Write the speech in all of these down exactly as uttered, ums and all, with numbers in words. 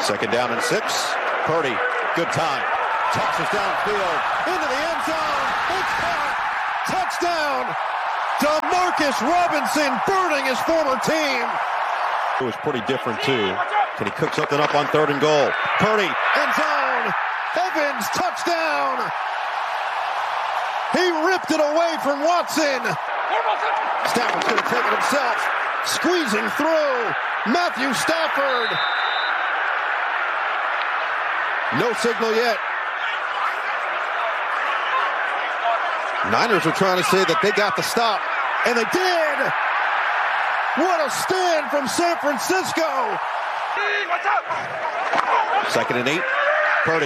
Second down and six. Purdy, good time. Tosses downfield into the end zone. It's caught. Touchdown. Demarcus Robinson burning his former team. It was pretty different too. Can he cook something up on third and goal? Purdy, end zone. Evans, touchdown. He ripped it away from Watson. Stafford's going to take it himself. Squeezing through. Matthew Stafford. No signal yet. Niners are trying to say that they got the stop, and they did. What a stand from San Francisco. Second and eight. Purdy.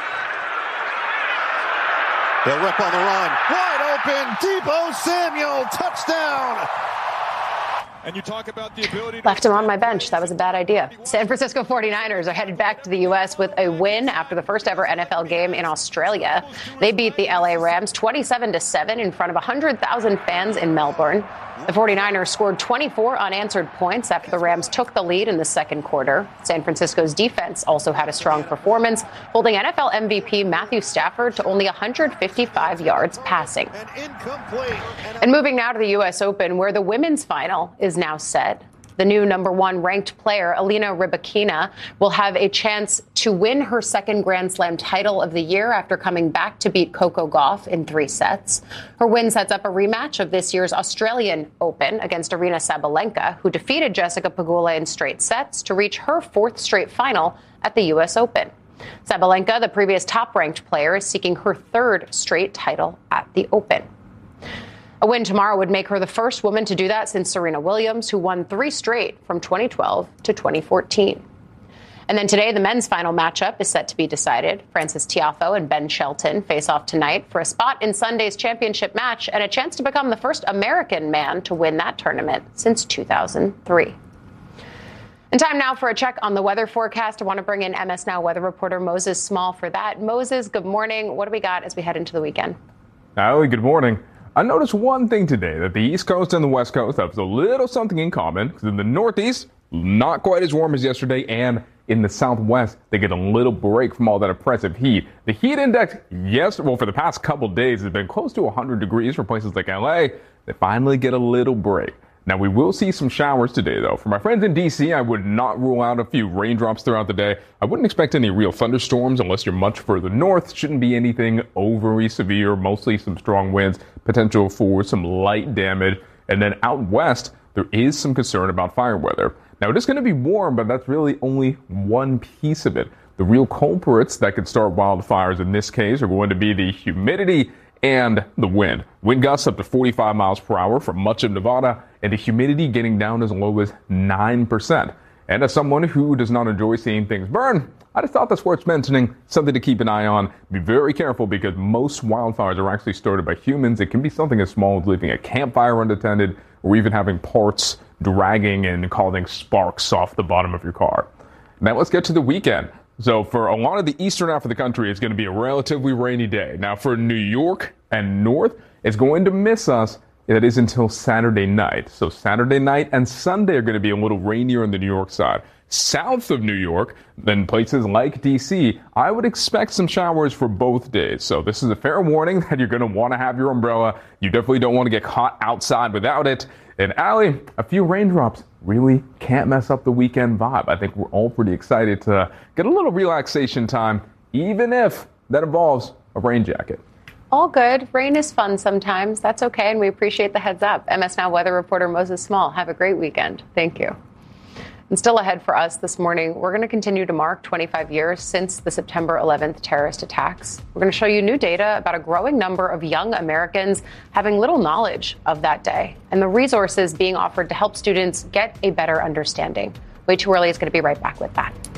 They'll rip on the run. Wide open. Deebo Samuel. Touchdown. And you talk about the ability to left him on my bench. That was a bad idea. San Francisco forty-niners are headed back to the U S with a win after the first ever N F L game in Australia. They beat the L A Rams twenty-seven to seven in front of one hundred thousand fans in Melbourne. The forty-niners scored twenty-four unanswered points after the Rams took the lead in the second quarter. San Francisco's defense also had a strong performance, holding N F L M V P Matthew Stafford to only one hundred fifty-five yards passing. And moving now to the U S Open, where the women's final is now set. The new number one ranked player, Alina Rybakina, will have a chance to win her second Grand Slam title of the year after coming back to beat Coco Gauff in three sets. Her win sets up a rematch of this year's Australian Open against Aryna Sabalenka, who defeated Jessica Pegula in straight sets to reach her fourth straight final at the U S Open. Sabalenka, the previous top-ranked player, is seeking her third straight title at the Open. A win tomorrow would make her the first woman to do that since Serena Williams, who won three straight from twenty twelve to twenty fourteen. And then today, the men's final matchup is set to be decided. Francis Tiafoe and Ben Shelton face off tonight for a spot in Sunday's championship match and a chance to become the first American man to win that tournament since two thousand three. And time now for a check on the weather forecast. I want to bring in M S Now weather reporter Moses Small for that. Moses, good morning. What do we got as we head into the weekend? Allie, good morning. I noticed one thing today, that the East Coast and the West Coast have a little something in common. Because in the Northeast, not quite as warm as yesterday, and in the Southwest, they get a little break from all that oppressive heat. The heat index, yes, well, for the past couple days, has been close to one hundred degrees for places like L A. They finally get a little break. Now, we will see some showers today, though. For my friends in D C, I would not rule out a few raindrops throughout the day. I wouldn't expect any real thunderstorms unless you're much further north. Shouldn't be anything overly severe, mostly some strong winds, potential for some light damage. And then out west, there is some concern about fire weather. Now, it is going to be warm, but that's really only one piece of it. The real culprits that could start wildfires in this case are going to be the humidity and the wind. Wind gusts up to forty-five miles per hour for much of Nevada, and the humidity getting down as low as nine percent. And as someone who does not enjoy seeing things burn, I just thought that's worth mentioning, something to keep an eye on. Be very careful because most wildfires are actually started by humans. It can be something as small as leaving a campfire unattended or even having parts dragging and causing sparks off the bottom of your car. Now let's get to the weekend. So for a lot of the eastern half of the country, it's going to be a relatively rainy day. Now for New York and north, it's going to miss us. That is until Saturday night. So Saturday night and Sunday are going to be a little rainier on the New York side. South of New York, then places like D C, I would expect some showers for both days. So this is a fair warning that you're going to want to have your umbrella. You definitely don't want to get caught outside without it. And Allie, a few raindrops really can't mess up the weekend vibe. I think we're all pretty excited to get a little relaxation time, even if that involves a rain jacket. All good. Rain is fun sometimes. That's okay, and we appreciate the heads up. M S Now weather reporter Moses Small. Have a great weekend. Thank you. And still ahead for us this morning, we're going to continue to mark twenty-five years since the September eleventh terrorist attacks. We're going to show you new data about a growing number of young Americans having little knowledge of that day and the resources being offered to help students get a better understanding. Way Too Early is going to be right back with that.